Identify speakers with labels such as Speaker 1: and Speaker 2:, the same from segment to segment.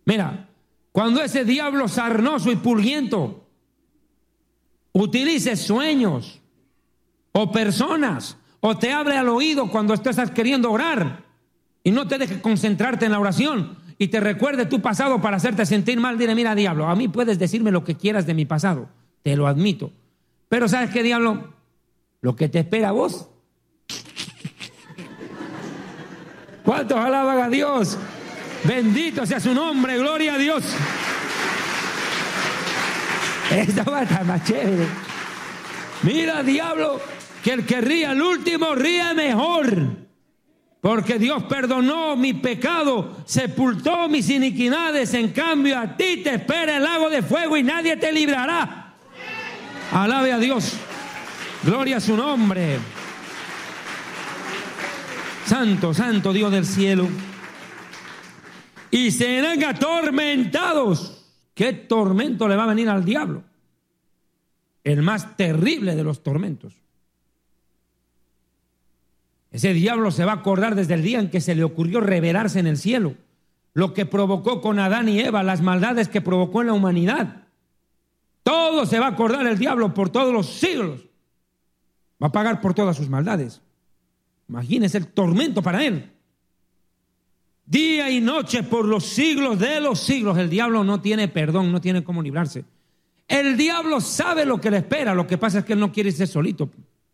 Speaker 1: Mira, cuando ese diablo sarnoso y pulguiento utilice sueños o personas o te hable al oído cuando tú estás queriendo orar y no te deje concentrarte en la oración y te recuerde tu pasado para hacerte sentir mal, dile, mira, diablo, a mí puedes decirme lo que quieras de mi pasado, te lo admito, pero ¿sabes qué, diablo? Lo que te espera a vos. ¿Cuántos alaban a Dios? Bendito sea su nombre, gloria a Dios. Esto va a estar más chévere. Mira, diablo, que el que ríe al último ríe mejor, porque Dios perdonó mi pecado, sepultó mis iniquidades. En cambio, a ti te espera el lago de fuego y nadie te librará. Alabe a Dios, gloria a su nombre. Santo, santo Dios del cielo. Y serán atormentados. ¿Qué tormento le va a venir al diablo? El más terrible de los tormentos. Ese diablo se va a acordar desde el día en que se le ocurrió revelarse en el cielo, lo que provocó con Adán y Eva, las maldades que provocó en la humanidad. Todo se va a acordar el diablo por todos los siglos. Va a pagar por todas sus maldades. Imagínese el tormento para él. Día y noche por los siglos de los siglos. El diablo no tiene perdón, no tiene cómo librarse. El diablo sabe lo que le espera, lo que pasa es que él no quiere irse solito.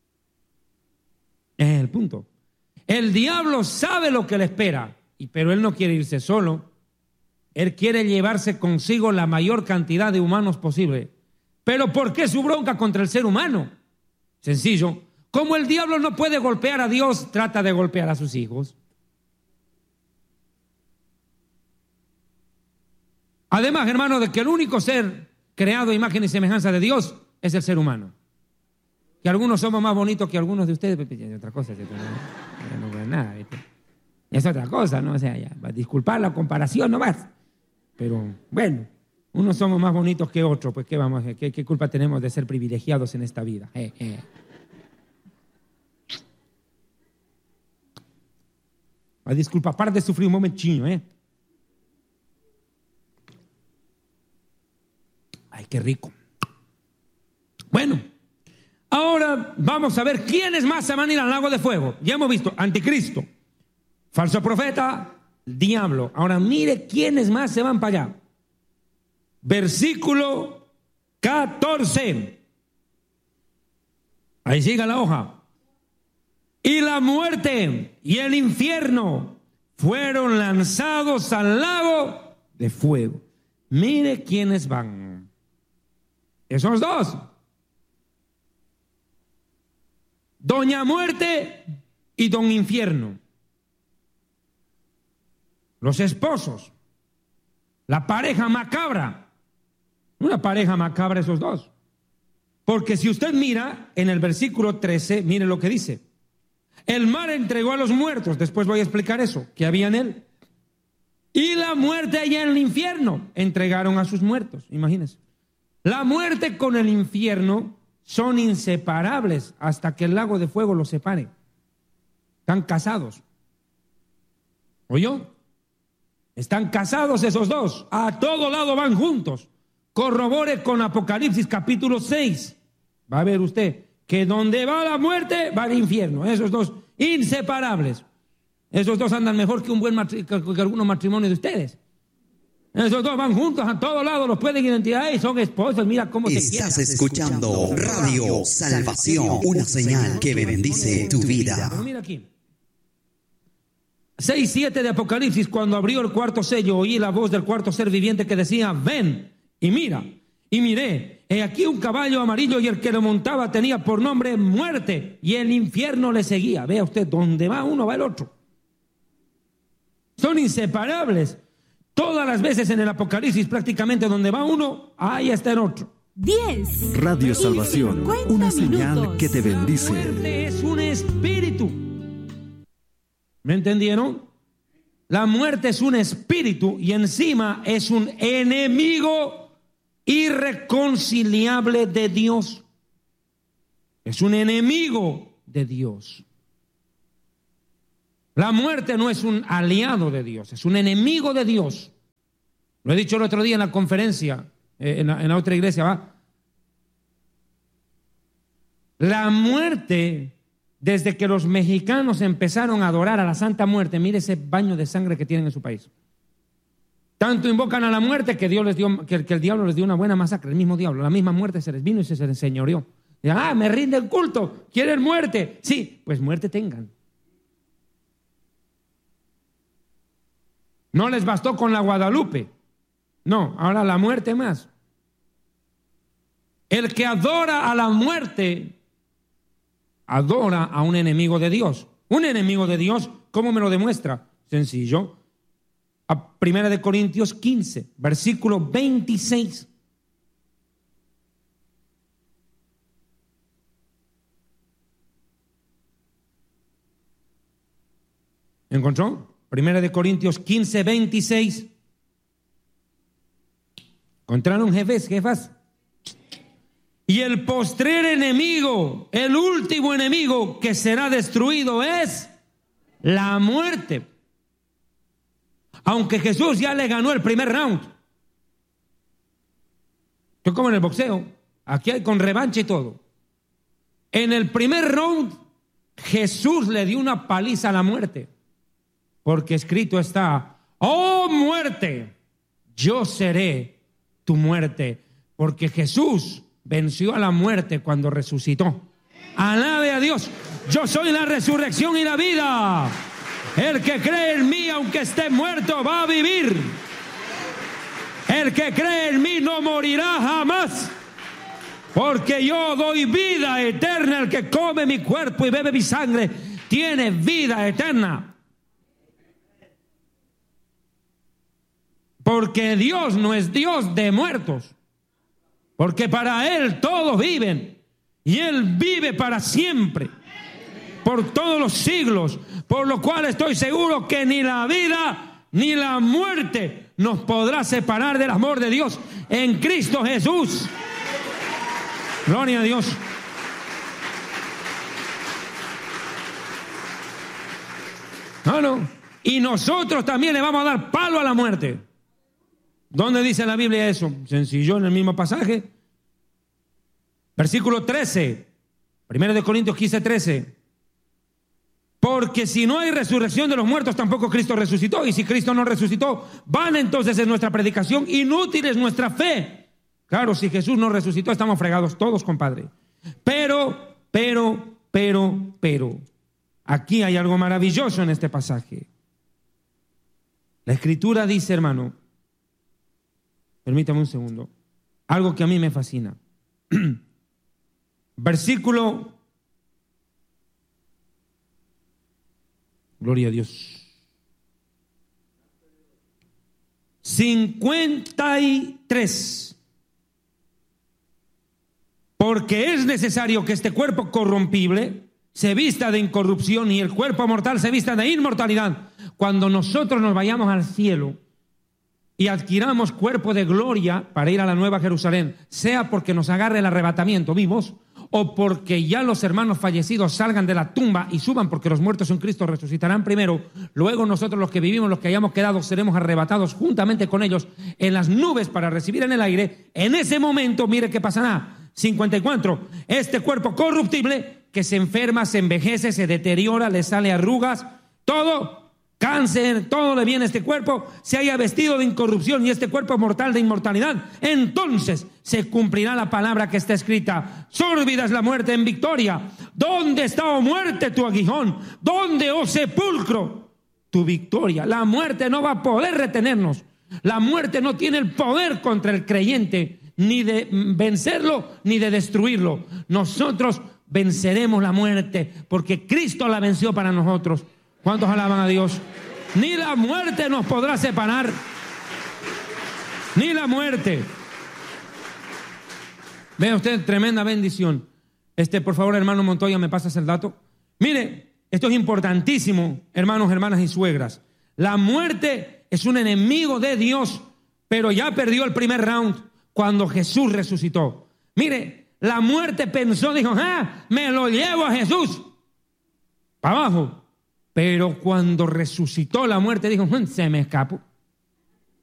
Speaker 1: Es el punto. El diablo sabe lo que le espera, pero él no quiere irse solo. Él quiere llevarse consigo la mayor cantidad de humanos posible. ¿Pero por qué su bronca contra el ser humano? Sencillo. Como el diablo no puede golpear a Dios, trata de golpear a sus hijos. Además, hermano, de que el único ser creado a imagen y semejanza de Dios es el ser humano. Que algunos somos más bonitos que algunos de ustedes, es otra cosa. No es nada, es otra cosa, ¿no? O sea, ya, disculpar la comparación nomás. Pero bueno, unos somos más bonitos que otros, pues ¿qué culpa tenemos de ser privilegiados en esta vida? Disculpa, para de sufrir un momentinho, Ay, qué rico. Bueno, ahora vamos a ver quiénes más se van a ir al lago de fuego. Ya hemos visto anticristo, falso profeta, diablo. Ahora mire quiénes más se van para allá. Versículo 14. Ahí siga la hoja. Y la muerte y el infierno fueron lanzados al lago de fuego. Mire quiénes van. Esos dos. Doña Muerte y Don Infierno. Los esposos. La pareja macabra. Una pareja macabra esos dos. Porque si usted mira en el versículo 13, mire lo que dice. El mar entregó a los muertos, después voy a explicar eso, que había en él. Y la muerte allá en el infierno entregaron a sus muertos, imagínense. La muerte con el infierno son inseparables hasta que el lago de fuego los separe. Están casados. ¿Oyó? Están casados esos dos. A todo lado van juntos. Corrobore con Apocalipsis capítulo 6. Va a ver usted que donde va la muerte va el infierno. Esos dos inseparables. Esos dos andan mejor que que algunos matrimonios de ustedes. Esos dos van juntos a todos lados, los pueden identificar y son esposos. Mira cómo se quieren.
Speaker 2: Estás escuchando Radio Salvación, una señal que bendice tu vida.
Speaker 1: Pero mira aquí. 6:7 de Apocalipsis, cuando abrió el cuarto sello, oí la voz del cuarto ser viviente que decía, ven y mira. Y miré, he aquí un caballo amarillo y el que lo montaba tenía por nombre muerte y el infierno le seguía. Vea usted, donde va uno va el otro. Son inseparables. Todas las veces en el Apocalipsis, prácticamente donde va uno, ahí está el otro.
Speaker 3: 10.
Speaker 4: Radio Salvación, una señal que te bendice.
Speaker 1: La muerte es un espíritu. ¿Me entendieron? La muerte es un espíritu y encima es un enemigo irreconciliable de Dios. Es un enemigo de Dios. La muerte no es un aliado de Dios, es un enemigo de Dios. Lo he dicho el otro día en la conferencia, en la otra iglesia, ¿va? La muerte, desde que los mexicanos empezaron a adorar a la Santa Muerte, mire ese baño de sangre que tienen en su país. Tanto invocan a la muerte que Dios les dio, que el diablo les dio una buena masacre, el mismo diablo, la misma muerte se les vino y se les enseñoreó. Me rinde el culto, quieren muerte. Sí, pues muerte tengan. No les bastó con la Guadalupe. No, ahora la muerte más. El que adora a la muerte, adora a un enemigo de Dios. Un enemigo de Dios, ¿cómo me lo demuestra? Sencillo. A 1 Corintios 15, versículo 26. ¿Encontró? 1 Corintios 15, 26. ¿Encontraron jefas? Y el postrer enemigo, el último enemigo que será destruido es la muerte. Aunque Jesús ya le ganó el primer round. Esto es como en el boxeo. Aquí hay con revancha y todo. En el primer round, Jesús le dio una paliza a la muerte. Porque escrito está: oh muerte, yo seré tu muerte. Porque Jesús venció a la muerte cuando resucitó. Alabe a Dios. Yo soy la resurrección y la vida. El que cree en mí, aunque esté muerto, va a vivir. El que cree en mí no morirá jamás. Porque yo doy vida eterna. El que come mi cuerpo y bebe mi sangre tiene vida eterna. Porque Dios no es Dios de muertos. Porque para Él todos viven. Y Él vive para siempre. Por todos los siglos. Por lo cual estoy seguro que ni la vida ni la muerte nos podrá separar del amor de Dios en Cristo Jesús. Gloria a Dios. No. Y nosotros también le vamos a dar palo a la muerte. ¿Dónde dice la Biblia eso? Sencillo, en el mismo pasaje. Versículo 13. 1 Corintios 15, 13. Porque si no hay resurrección de los muertos, tampoco Cristo resucitó. Y si Cristo no resucitó, vana entonces es nuestra predicación, inútil es nuestra fe. Claro, si Jesús no resucitó, estamos fregados todos, compadre. Pero, aquí hay algo maravilloso en este pasaje. La Escritura dice, hermano, permítame un segundo, algo que a mí me fascina. Versículo, gloria a Dios, 53. Porque es necesario que este cuerpo corrompible se vista de incorrupción y el cuerpo mortal se vista de inmortalidad. Cuando nosotros nos vayamos al cielo y adquiramos cuerpo de gloria para ir a la Nueva Jerusalén, sea porque nos agarre el arrebatamiento vivos o porque ya los hermanos fallecidos salgan de la tumba y suban, porque los muertos en Cristo resucitarán primero, luego nosotros los que vivimos, los que hayamos quedado, seremos arrebatados juntamente con ellos en las nubes para recibir en el aire. En ese momento, mire qué pasará. 54. Este cuerpo corruptible que se enferma, se envejece, se deteriora, le sale arrugas, todo, cáncer, todo le viene a este cuerpo, se haya vestido de incorrupción y este cuerpo mortal de inmortalidad, entonces se cumplirá la palabra que está escrita: sórbida es la muerte en victoria. ¿Dónde está, oh muerte, tu aguijón? ¿Dónde, oh sepulcro, tu victoria? La muerte no va a poder retenernos. La muerte no tiene el poder contra el creyente, ni de vencerlo, ni de destruirlo. Nosotros venceremos la muerte, porque Cristo la venció para nosotros. ¿Cuántos alaban a Dios? Ni la muerte nos podrá separar, ni la muerte. Vea usted, tremenda bendición. Por favor, hermano Montoya, ¿me pasas el dato? Mire, esto es importantísimo, hermanos, hermanas y suegras. La muerte es un enemigo de Dios, pero ya perdió el primer round cuando Jesús resucitó. Mire, la muerte pensó, dijo, me lo llevo a Jesús para abajo. Pero cuando resucitó, la muerte dijo, se me escapó.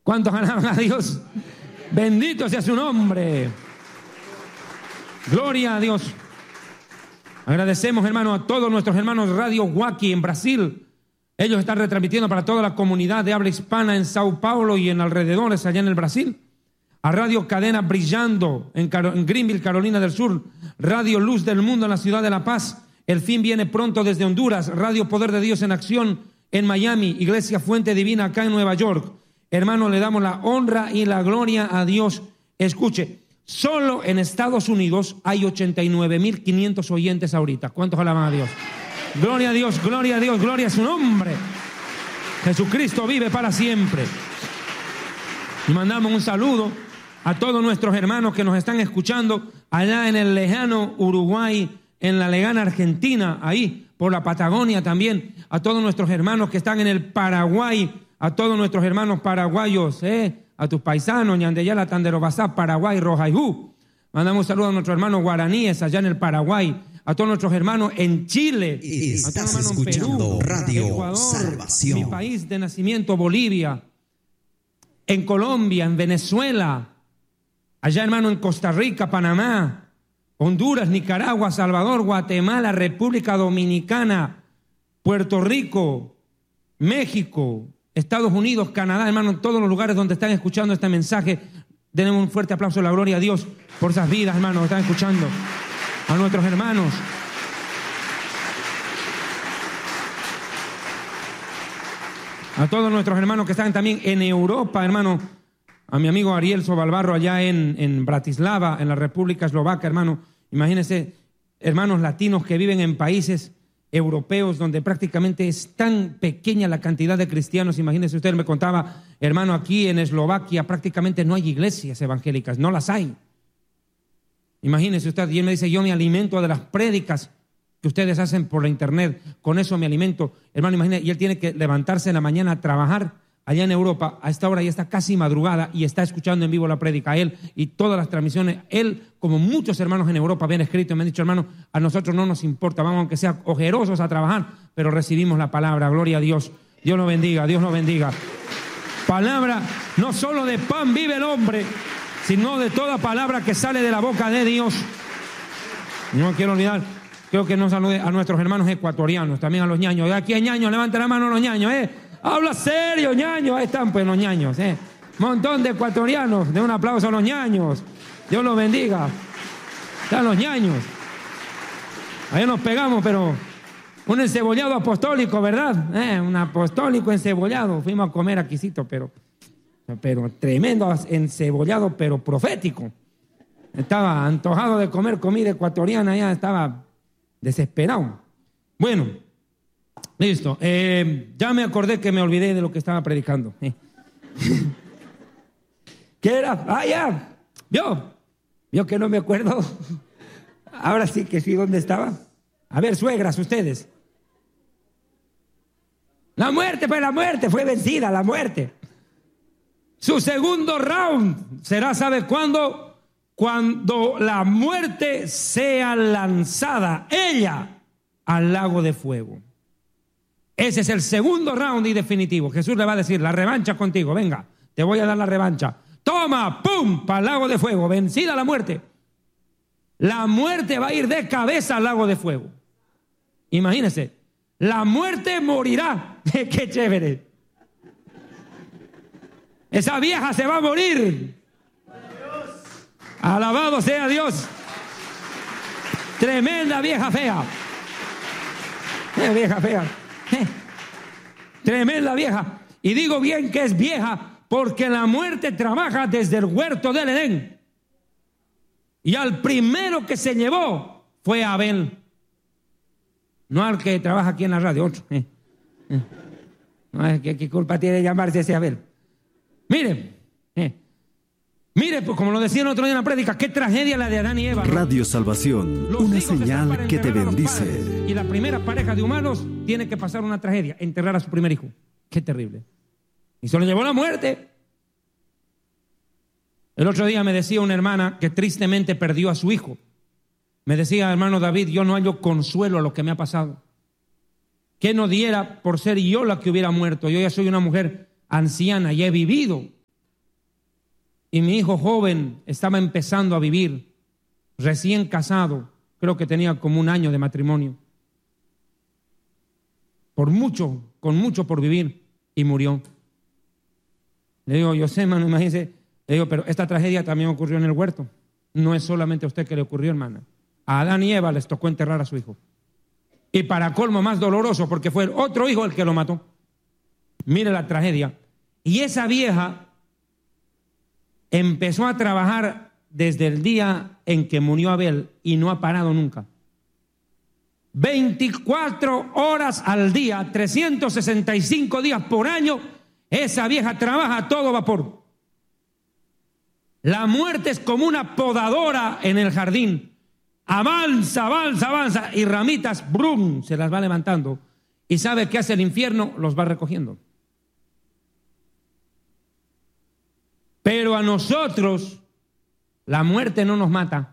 Speaker 1: ¿Cuántos alaban a Dios? Bendito sea su nombre. Gloria a Dios. Agradecemos, hermano, a todos nuestros hermanos Radio Huaki en Brasil. Ellos están retransmitiendo para toda la comunidad de habla hispana en Sao Paulo y en alrededores allá en el Brasil. A Radio Cadena Brillando en Greenville, Carolina del Sur. Radio Luz del Mundo en la ciudad de La Paz. El fin viene pronto desde Honduras. Radio Poder de Dios en Acción en Miami. Iglesia Fuente Divina acá en Nueva York. Hermano, le damos la honra y la gloria a Dios. Escuche, solo en Estados Unidos hay 89,500 oyentes ahorita. ¿Cuántos alaban a Dios? Gloria a Dios, gloria a Dios, gloria a su nombre. Jesucristo vive para siempre. Y mandamos un saludo a todos nuestros hermanos que nos están escuchando allá en el lejano Uruguay, en la lejana Argentina, ahí por la Patagonia también, a todos nuestros hermanos que están en el Paraguay, a todos nuestros hermanos paraguayos, a tus paisanos, Ñandeyala, Tanderobasá, Paraguay, Rojayú. Mandamos un saludo a nuestros hermanos guaraníes allá en el Paraguay, a todos nuestros hermanos en Chile, a todos los hermanos en Perú,
Speaker 2: Radio
Speaker 1: Ecuador,
Speaker 2: Salvación.
Speaker 1: mi país de nacimiento, Bolivia, en Colombia, en Venezuela, allá hermano en Costa Rica, Panamá, Honduras, Nicaragua, Salvador, Guatemala, República Dominicana, Puerto Rico, México, Estados Unidos, Canadá, hermano, en todos los lugares donde están escuchando este mensaje. Denle un fuerte aplauso a la gloria a Dios por esas vidas, hermanos, que están escuchando. A nuestros hermanos. A todos nuestros hermanos que están también en Europa, hermano. A mi amigo Ariel Sobalbarro allá en Bratislava, en la República Eslovaca, hermano. Imagínense, hermanos latinos que viven en países europeos donde prácticamente es tan pequeña la cantidad de cristianos. Imagínense, usted me contaba, hermano, aquí en Eslovaquia prácticamente no hay iglesias evangélicas, no las hay. Imagínese usted, y él me dice, yo me alimento de las prédicas que ustedes hacen por la internet, con eso me alimento. Hermano, imagínese, y él tiene que levantarse en la mañana a trabajar allá en Europa, a esta hora ya está casi madrugada y está escuchando en vivo la prédica, él y todas las transmisiones. Él, como muchos hermanos en Europa, habían escrito y me han dicho, hermano, a nosotros no nos importa, vamos aunque sea ojerosos a trabajar, pero recibimos la palabra, gloria a Dios. Dios lo bendiga, Dios lo bendiga. Palabra, no solo de pan vive el hombre, sino de toda palabra que sale de la boca de Dios. No quiero olvidar, creo que nos salude a nuestros hermanos ecuatorianos, también a los ñaños. Aquí hay ñaños, levanten la mano los ñaños, Habla serio, ñaños, ahí están pues los ñaños, Montón de ecuatorianos, de un aplauso a los ñaños. Dios los bendiga. Están los ñaños. Ahí nos pegamos, pero un encebollado apostólico, ¿verdad? Un apostólico encebollado. Fuimos a comer aquícito, pero tremendo encebollado, pero profético. Estaba antojado de comer comida ecuatoriana, ya estaba desesperado. Bueno, listo. Ya me acordé que me olvidé de lo que estaba predicando. ¿Qué era? Ya. ¿Vio que no me acuerdo? Ahora sí que sí, ¿dónde estaba? A ver, suegras, ustedes. La muerte fue vencida, la muerte. Su segundo round será, ¿sabe cuándo? Cuando la muerte sea lanzada, ella, al lago de fuego. Ese es el segundo round y definitivo. Jesús le va a decir, la revancha contigo, venga, te voy a dar la revancha. Toma, pum, para el lago de fuego, vencida la muerte. La muerte va a ir de cabeza al lago de fuego. Imagínense, la muerte morirá. ¡Qué chévere! Esa vieja se va a morir. Alabado sea Dios. Tremenda vieja fea. Vieja fea. Tremenda vieja. Y digo bien que es vieja porque la muerte trabaja desde el huerto del Edén. Y al primero que se llevó fue Abel. No al que trabaja aquí en la radio, otro. No es que qué culpa tiene de llamarse ese Abel. Mire, pues como lo decía el otro día en la prédica, qué tragedia la de Adán y Eva, ¿no?
Speaker 4: Radio Salvación, una señal que te bendice.
Speaker 1: Y la primera pareja de humanos tiene que pasar una tragedia, enterrar a su primer hijo. Qué terrible. Y se lo llevó la muerte. El otro día me decía una hermana que tristemente perdió a su hijo. Me decía, hermano David, yo no hallo consuelo a lo que me ha pasado. ¿Qué no diera por ser yo la que hubiera muerto? Yo ya soy una mujer anciana y he vivido y mi hijo joven estaba empezando a vivir, recién casado, creo que tenía como 1 año de matrimonio, con mucho por vivir, y murió. Le digo, yo sé, hermano, imagínese, le digo, pero esta tragedia también ocurrió en el huerto. No es solamente a usted que le ocurrió, hermana. A Adán y Eva les tocó enterrar a su hijo. Y para colmo más doloroso, porque fue otro hijo el que lo mató. Mire la tragedia. Y esa vieja empezó a trabajar desde el día en que murió Abel y no ha parado nunca. 24 horas al día, 365 días por año, esa vieja trabaja a todo vapor. La muerte es como una podadora en el jardín. Avanza, avanza, avanza, y ramitas, brum, se las va levantando. ¿Y sabe qué hace el infierno? Los va recogiendo. Pero a nosotros la muerte no nos mata.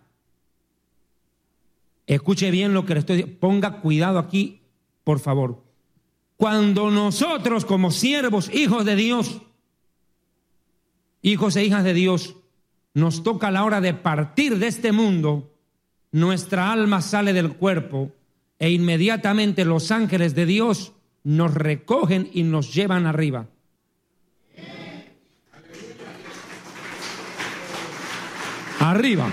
Speaker 1: Escuche bien lo que le estoy diciendo. Ponga cuidado aquí, por favor. Cuando nosotros, como siervos, hijos de Dios, hijos e hijas de Dios, nos toca la hora de partir de este mundo, nuestra alma sale del cuerpo e inmediatamente los ángeles de Dios nos recogen y nos llevan arriba. Arriba.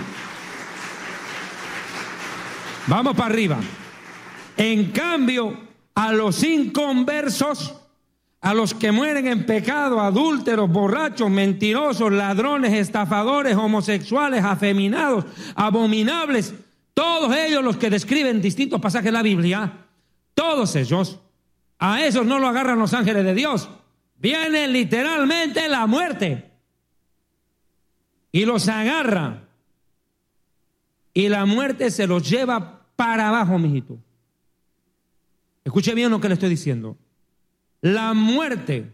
Speaker 1: Vamos para arriba. En cambio, a los inconversos, a los que mueren en pecado, adúlteros, borrachos, mentirosos, ladrones, estafadores, homosexuales, afeminados, abominables, todos ellos los que describen distintos pasajes de la Biblia, todos ellos, a esos no lo agarran los ángeles de Dios. Viene literalmente la muerte y los agarra, y la muerte se los lleva para abajo, mijito. Escuche bien lo que le estoy diciendo. La muerte,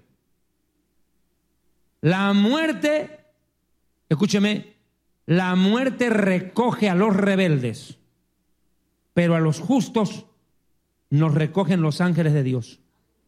Speaker 1: escúcheme, la muerte recoge a los rebeldes, pero a los justos nos recogen los ángeles de Dios.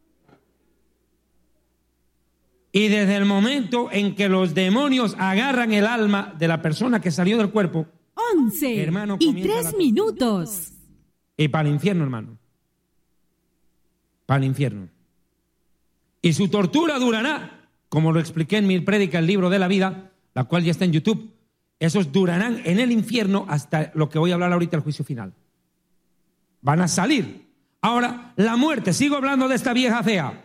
Speaker 1: Y desde el momento en que los demonios agarran el alma de la persona que salió del cuerpo,
Speaker 3: 11
Speaker 1: hermano,
Speaker 3: y 3 minutos.
Speaker 1: Y para el infierno, hermano. Para el infierno. Y su tortura durará, como lo expliqué en mi prédica, el libro de la vida, la cual ya está en YouTube. Esos durarán en el infierno hasta lo que voy a hablar ahorita, el juicio final. Van a salir. Ahora, la muerte, sigo hablando de esta vieja fea.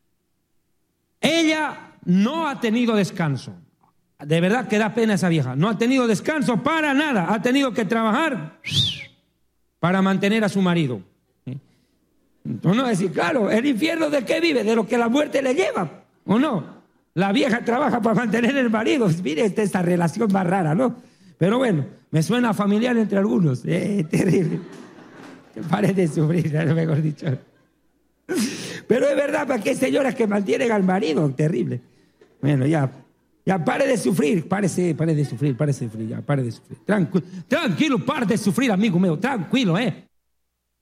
Speaker 1: Ella no ha tenido descanso. De verdad que da pena esa vieja. No ha tenido descanso para nada. Ha tenido que trabajar para mantener a su marido. Entonces no decir, claro, el infierno ¿de qué vive? De lo que la muerte le lleva, ¿o no? La vieja trabaja para mantener el marido. Mire esta relación más rara, ¿no? Pero bueno, me suena familiar entre algunos. Terrible. Pare de sufrir, a lo mejor dicho. Pero es verdad, ¿para qué señoras que mantienen al marido? Terrible. Bueno, ya pare de sufrir, pare de sufrir, ya, pare de sufrir. Tranquilo, pare de sufrir, amigo mío, tranquilo,